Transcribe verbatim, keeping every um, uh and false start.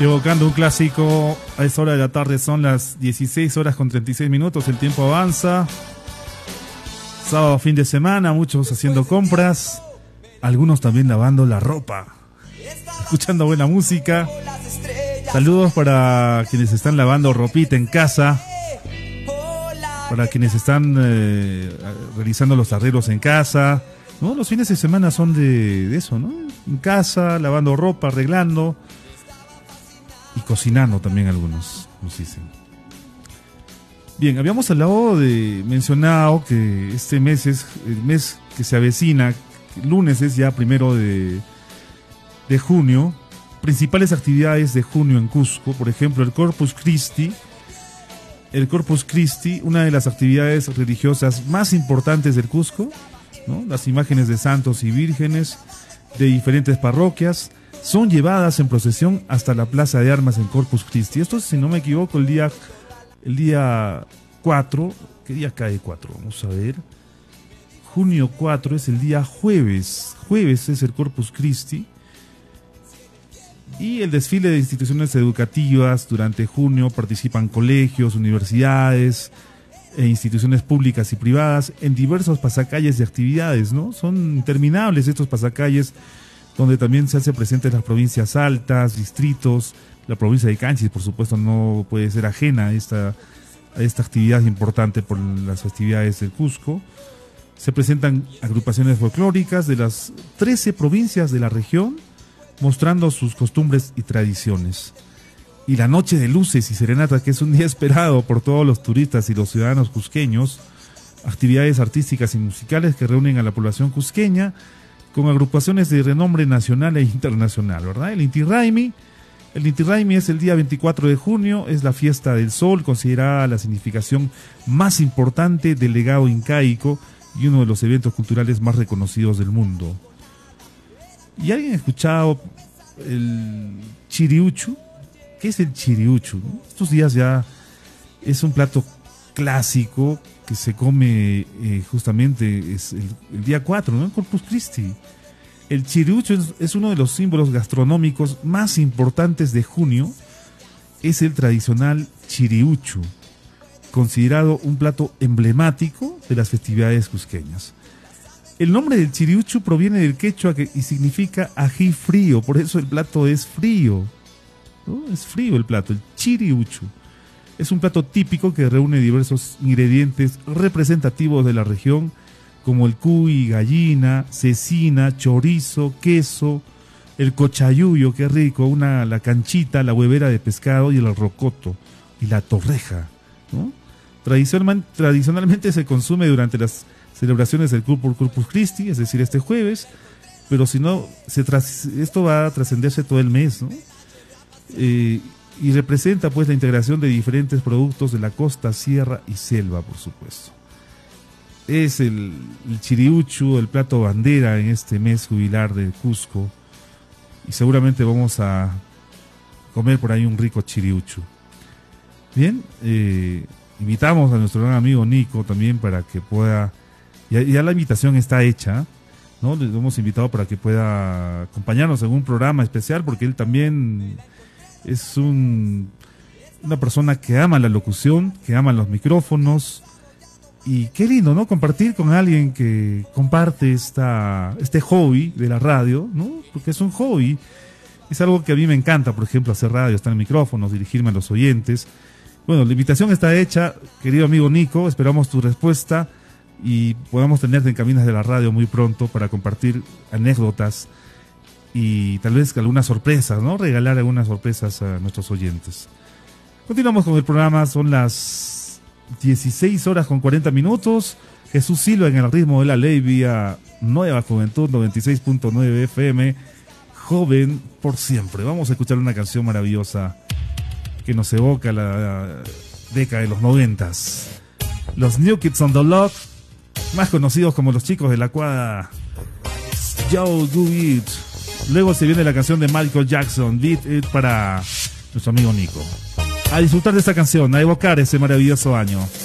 Evocando un clásico a esa hora de la tarde, son las dieciséis horas con treinta y seis minutos, el tiempo avanza. Sábado, fin de semana, muchos haciendo compras, algunos también lavando la ropa, escuchando buena música. Saludos para quienes están lavando ropita en casa, para quienes están eh, realizando los arreglos en casa. No, los fines de semana son de, de eso, ¿no? En casa, lavando ropa, arreglando. Y cocinando también algunos, nos dicen. Bien, habíamos hablado de, mencionado que este mes es el mes que se avecina, el lunes es ya primero de, de junio. Principales actividades de junio en Cusco, por ejemplo, el Corpus Christi. El Corpus Christi, una de las actividades religiosas más importantes del Cusco, ¿no? Las imágenes de santos y vírgenes de diferentes parroquias son llevadas en procesión hasta la Plaza de Armas en Corpus Christi. Esto, si no me equivoco, el día el día cuatro. ¿Qué día cae cuatro? Vamos a ver. Junio cuatro es el día jueves. Jueves es el Corpus Christi. Y el desfile de instituciones educativas durante junio participan colegios, universidades e instituciones públicas y privadas en diversos pasacalles de actividades, ¿no? Son interminables estos pasacalles, donde también se hace presente en las provincias altas, distritos. La provincia de Canchis, por supuesto, no puede ser ajena a esta, a esta actividad importante por las festividades del Cusco. Se presentan agrupaciones folclóricas de las trece provincias de la región, mostrando sus costumbres y tradiciones. Y la noche de luces y serenata, que es un día esperado por todos los turistas y los ciudadanos cusqueños, actividades artísticas y musicales que reúnen a la población cusqueña, con agrupaciones de renombre nacional e internacional, ¿verdad? El Inti Raymi, el Inti Raymi es el día veinticuatro de junio, es la fiesta del sol, considerada la significación más importante del legado incaico y uno de los eventos culturales más reconocidos del mundo. ¿Y alguien ha escuchado el chiriuchu? ¿Qué es el chiriuchu? Estos días ya es un plato clásico que se come eh, justamente es el, el día cuatro, ¿no? En Corpus Christi. El chiriuchu es, es uno de los símbolos gastronómicos más importantes de junio. Es el tradicional chiriuchu, considerado un plato emblemático de las festividades cusqueñas. El nombre del chiriuchu proviene del quechua que, y significa ají frío, por eso el plato es frío, ¿no? Es frío el plato, el chiriuchu. Es un plato típico que reúne diversos ingredientes representativos de la región, como el cuy, gallina, cecina, chorizo, queso, el cochayuyo, qué rico, una, la canchita, la huevera de pescado y el rocoto y la torreja, ¿no? Tradicional, tradicionalmente se consume durante las celebraciones del Corpus Christi, es decir, este jueves, pero si no, se tras, esto va a trascenderse todo el mes, ¿no? Eh, y representa pues la integración de diferentes productos de la costa, sierra y selva, por supuesto. Es el, el chiriuchu, el plato bandera en este mes jubilar de Cusco, y seguramente vamos a comer por ahí un rico chiriuchu. Bien, eh, invitamos a nuestro gran amigo Nico también para que pueda, ya, ya la invitación está hecha, ¿no? Le hemos invitado para que pueda acompañarnos en un programa especial, porque él también es un, una persona que ama la locución, que ama los micrófonos, y qué lindo, ¿no? Compartir con alguien que comparte esta, este hobby de la radio, ¿no? Porque es un hobby, es algo que a mí me encanta, por ejemplo, hacer radio, estar en micrófonos, dirigirme a los oyentes. Bueno, la invitación está hecha, querido amigo Nico, esperamos tu respuesta y podamos tenerte en Caminas de la Radio muy pronto para compartir anécdotas y tal vez algunas sorpresas, ¿no? Regalar algunas sorpresas a nuestros oyentes. Continuamos con el programa, son las dieciséis horas con cuarenta minutos. Jesús Silva en el ritmo de la ley vía Nueva Juventud noventa y seis punto nueve F M, joven por siempre. Vamos a escuchar una canción maravillosa que nos evoca la década de los noventas. Los New Kids on the Block, más conocidos como los chicos de la cuadra. Joe Do It. Luego se viene la canción de Michael Jackson, Beat It, para nuestro amigo Nico. A disfrutar de esta canción, a evocar ese maravilloso año.